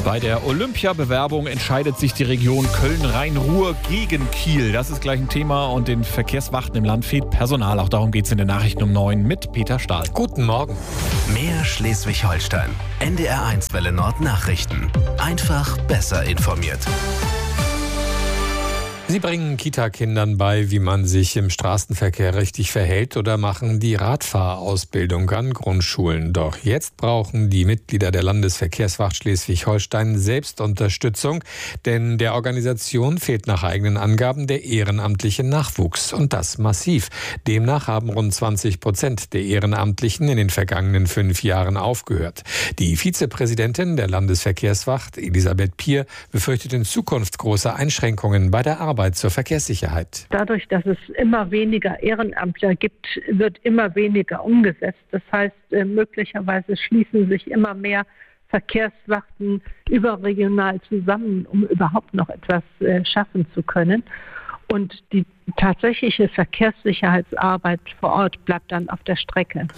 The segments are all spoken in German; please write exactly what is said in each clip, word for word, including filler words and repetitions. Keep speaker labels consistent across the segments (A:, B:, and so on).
A: Bei der Olympiabewerbung entscheidet sich die Region Köln-Rhein-Ruhr gegen Kiel. Das ist gleich ein Thema und den Verkehrswachten im Land fehlt Personal. Auch darum geht es in den Nachrichten um neun mit Peter Stahl.
B: Guten Morgen.
C: Mehr Schleswig-Holstein. N D R eins Welle Nord Nachrichten. Einfach besser informiert.
B: Sie bringen Kita-Kindern bei, wie man sich im Straßenverkehr richtig verhält oder machen die Radfahrausbildung an Grundschulen. Doch jetzt brauchen die Mitglieder der Landesverkehrswacht Schleswig-Holstein selbst Unterstützung, denn der Organisation fehlt nach eigenen Angaben der ehrenamtliche Nachwuchs und das massiv. Demnach haben rund zwanzig Prozent der Ehrenamtlichen in den vergangenen fünf Jahren aufgehört. Die Vizepräsidentin der Landesverkehrswacht, Elisabeth Pier, befürchtet in Zukunft große Einschränkungen bei der Arbeit zur Verkehrssicherheit.
D: Dadurch, dass es immer weniger Ehrenamtler gibt, wird immer weniger umgesetzt. Das heißt, möglicherweise schließen sich immer mehr Verkehrswachten überregional zusammen, um überhaupt noch etwas schaffen zu können. Und die tatsächliche Verkehrssicherheitsarbeit vor Ort bleibt dann auf der Strecke.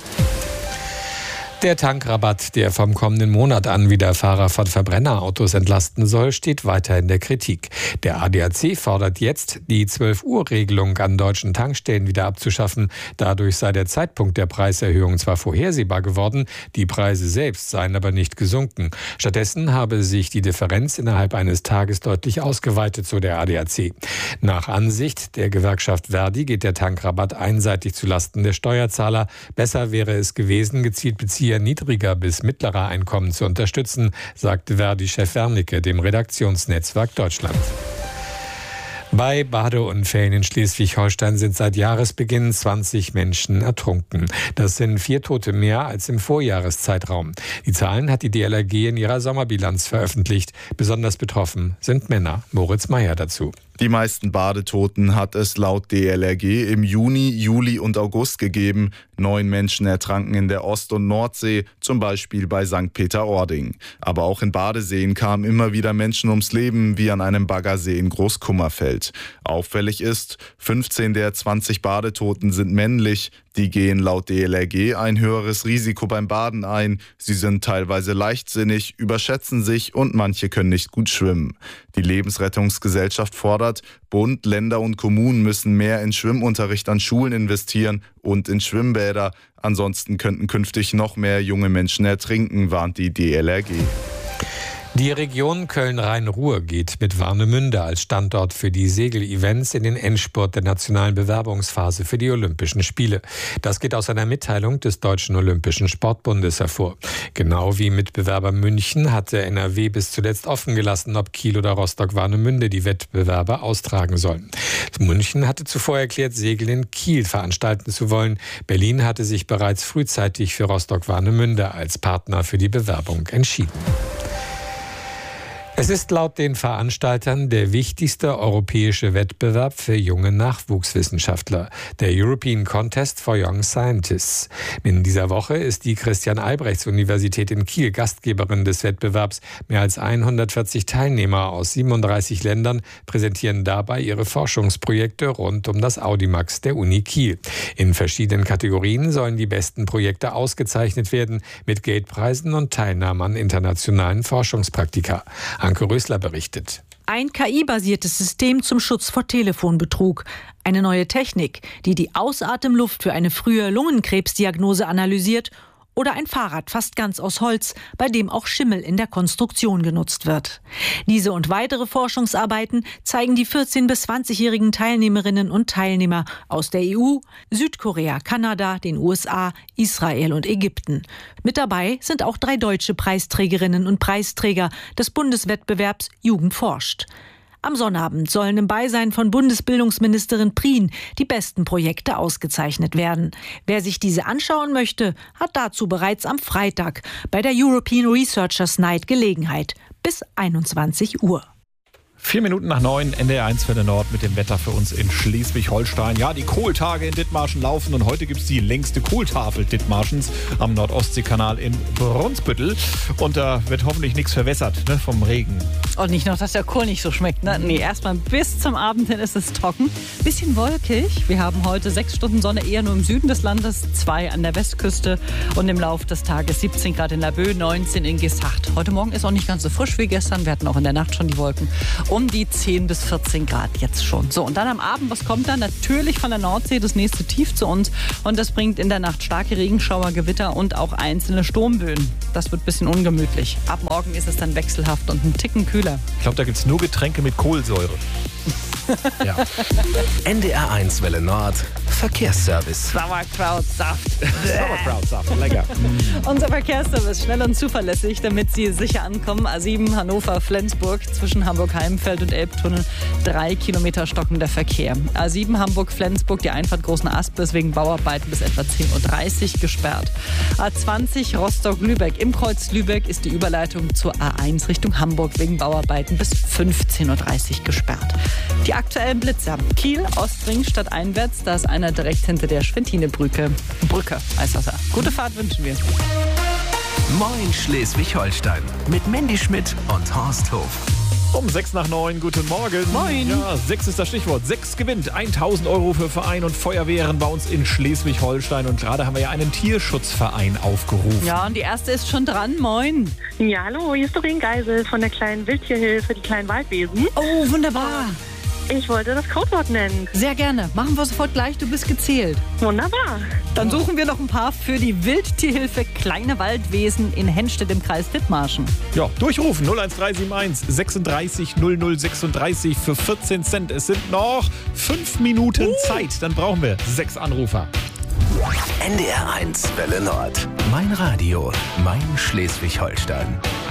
B: Der Tankrabatt, der vom kommenden Monat an wieder Fahrer von Verbrennerautos entlasten soll, steht weiter in der Kritik. Der A D A C fordert jetzt, die zwölf Uhr Regelung an deutschen Tankstellen wieder abzuschaffen. Dadurch sei der Zeitpunkt der Preiserhöhung zwar vorhersehbar geworden, die Preise selbst seien aber nicht gesunken. Stattdessen habe sich die Differenz innerhalb eines Tages deutlich ausgeweitet, so der A D A C. Nach Ansicht der Gewerkschaft Verdi geht der Tankrabatt einseitig zulasten der Steuerzahler. Besser wäre es gewesen, gezielt Bezieher niedriger bis mittlerer Einkommen zu unterstützen, sagte Verdi-Chef Wernicke dem Redaktionsnetzwerk Deutschland. Bei Badeunfällen in Schleswig-Holstein sind seit Jahresbeginn zwanzig Menschen ertrunken. Das sind vier Tote mehr als im Vorjahreszeitraum. Die Zahlen hat die D L R G in ihrer Sommerbilanz veröffentlicht. Besonders betroffen sind Männer. Moritz Meyer dazu.
E: Die meisten Badetoten hat es laut D L R G im Juni, Juli und August gegeben. Neun Menschen ertranken in der Ost- und Nordsee, zum Beispiel bei Sankt Peter-Ording. Aber auch in Badeseen kamen immer wieder Menschen ums Leben, wie an einem Baggersee in Großkummerfeld. Auffällig ist, fünfzehn der zwanzig Badetoten sind männlich. Die gehen laut D L R G ein höheres Risiko beim Baden ein. Sie sind teilweise leichtsinnig, überschätzen sich und manche können nicht gut schwimmen. Die Lebensrettungsgesellschaft fordert, Bund, Länder und Kommunen müssen mehr in Schwimmunterricht an Schulen investieren und in Schwimmbäder. Ansonsten könnten künftig noch mehr junge Menschen ertrinken, warnt die D L R G.
B: Die Region Köln-Rhein-Ruhr geht mit Warnemünde als Standort für die Segel-Events in den Endspurt der nationalen Bewerbungsphase für die Olympischen Spiele. Das geht aus einer Mitteilung des Deutschen Olympischen Sportbundes hervor. Genau wie Mitbewerber München hat der N R W bis zuletzt offen gelassen, ob Kiel oder Rostock-Warnemünde die Wettbewerbe austragen sollen. München hatte zuvor erklärt, Segel in Kiel veranstalten zu wollen. Berlin hatte sich bereits frühzeitig für Rostock-Warnemünde als Partner für die Bewerbung entschieden. Es ist laut den Veranstaltern der wichtigste europäische Wettbewerb für junge Nachwuchswissenschaftler, der European Contest for Young Scientists. In dieser Woche ist die Christian-Albrechts-Universität in Kiel Gastgeberin des Wettbewerbs. Mehr als hundertvierzig Teilnehmer aus siebenunddreißig Ländern präsentieren dabei ihre Forschungsprojekte rund um das Audimax der Uni Kiel. In verschiedenen Kategorien sollen die besten Projekte ausgezeichnet werden, mit Geldpreisen und Teilnahme an internationalen Forschungspraktika. Anke Rösler berichtet.
F: Ein K I-basiertes System zum Schutz vor Telefonbetrug. Eine neue Technik, die die Ausatemluft für eine frühe Lungenkrebsdiagnose analysiert. Oder ein Fahrrad fast ganz aus Holz, bei dem auch Schimmel in der Konstruktion genutzt wird. Diese und weitere Forschungsarbeiten zeigen die vierzehn- bis zwanzigjährigen Teilnehmerinnen und Teilnehmer aus der E U, Südkorea, Kanada, den U S A, Israel und Ägypten. Mit dabei sind auch drei deutsche Preisträgerinnen und Preisträger des Bundeswettbewerbs Jugend forscht. Am Sonnabend sollen im Beisein von Bundesbildungsministerin Prien die besten Projekte ausgezeichnet werden. Wer sich diese anschauen möchte, hat dazu bereits am Freitag bei der European Researchers Night Gelegenheit bis einundzwanzig Uhr.
A: Vier Minuten nach neun, N D R eins Welle Nord mit dem Wetter für uns in Schleswig-Holstein. Ja, die Kohltage in Dithmarschen laufen und heute gibt es die längste Kohltafel Dithmarschens am Nordostseekanal in Brunsbüttel. Und da wird hoffentlich nichts verwässert, ne, vom Regen.
G: Und nicht noch, dass der Kohl nicht so schmeckt, ne? Nee, erstmal bis zum Abend hin ist es trocken. Bisschen wolkig. Wir haben heute sechs Stunden Sonne eher nur im Süden des Landes, zwei an der Westküste und im Laufe des Tages siebzehn Grad in Laboe, neunzehn in Gesacht. Heute Morgen ist auch nicht ganz so frisch wie gestern. Wir hatten auch in der Nacht schon die Wolken. Um die zehn bis vierzehn Grad jetzt schon. So, und dann am Abend, was kommt dann? Natürlich von der Nordsee das nächste Tief zu uns. Und das bringt in der Nacht starke Regenschauer, Gewitter und auch einzelne Sturmböen. Das wird ein bisschen ungemütlich. Ab morgen ist es dann wechselhaft und ein Ticken kühler.
A: Ich glaube, da gibt es nur Getränke mit Kohlsäure. Ja.
C: N D R eins Welle Nord, Verkehrsservice.
G: Sauerkrautsaft.
A: Sauerkrautsaft, lecker.
G: Unser Verkehrsservice, schnell und zuverlässig, damit Sie sicher ankommen. A sieben Hannover-Flensburg zwischen Hamburg-Heimfeld und Elbtunnel. Drei Kilometer stockender Verkehr. A sieben Hamburg-Flensburg, die Einfahrt Großen Asp ist wegen Bauarbeiten bis etwa zehn Uhr dreißig gesperrt. A zwanzig Rostock-Lübeck. Im Kreuz Lübeck ist die Überleitung zur A eins Richtung Hamburg wegen Bauarbeiten bis fünfzehn Uhr dreißig gesperrt. Die aktuellen Blitzer. Kiel, Ostring, stadteinwärts, da ist einer direkt hinter der Schwentinebrücke. Brücke, heißt das ja. Gute Fahrt wünschen wir.
C: Moin Schleswig-Holstein mit Mandy Schmidt und Horst Hof.
A: Um sechs nach neun, guten Morgen.
G: Moin.
A: Ja, sechs ist das Stichwort. Sechs gewinnt tausend Euro für Verein und Feuerwehren bei uns in Schleswig-Holstein. Und gerade haben wir ja einen Tierschutzverein aufgerufen.
G: Ja, und die erste ist schon dran. Moin.
H: Ja, hallo, hier ist Doreen Geisel von der kleinen Wildtierhilfe, die kleinen Waldwesen.
G: Oh, wunderbar.
H: Ich wollte das Codewort nennen.
G: Sehr gerne. Machen wir sofort gleich. Du bist gezählt.
H: Wunderbar.
G: Dann suchen wir noch ein paar für die Wildtierhilfe Kleine Waldwesen in Hennstedt im Kreis Dithmarschen.
A: Ja, durchrufen null eins drei sieben eins sechsunddreißig null null sechsunddreißig für vierzehn Cent. Es sind noch fünf Minuten uh. Zeit. Dann brauchen wir sechs Anrufer.
C: N D R eins Welle Nord. Mein Radio, mein Schleswig-Holstein.